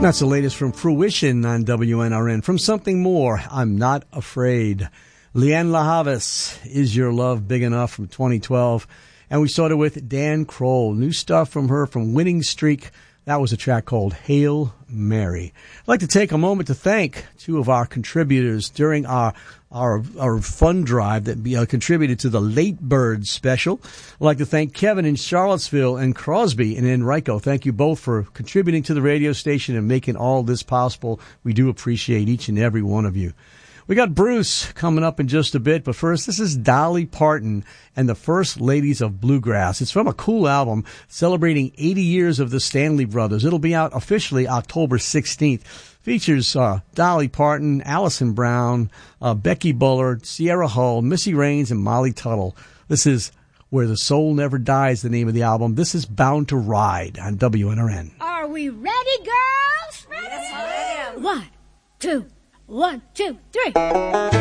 That's the latest from Fruition on WNRN. From Something More, I'm Not Afraid. Lianne La Havas, Is Your Love Big Enough, from 2012. And we started with Dan Kroll. New stuff from her from Winning Streak. That was a track called Hail Mary. I'd like to take a moment to thank two of our contributors during our fund drive that contributed to the Late Bird special. I'd like to thank Kevin in Charlottesville and Crosby in Enrico. Thank you both for contributing to the radio station and making all this possible. We do appreciate each and every one of you. We got Bruce coming up in just a bit, but first, this is Dolly Parton and the First Ladies of Bluegrass. It's from a cool album celebrating 80 years of the Stanley Brothers. It'll be out officially October 16th. Features Dolly Parton, Allison Brown, Becky Bullard, Sierra Hull, Missy Raines, and Molly Tuttle. This is Where the Soul Never Dies, the name of the album. This is Bound to Ride on WNRN. Are we ready, girls? Ready? Yes, I am. 1, 2, 1, 2, 3.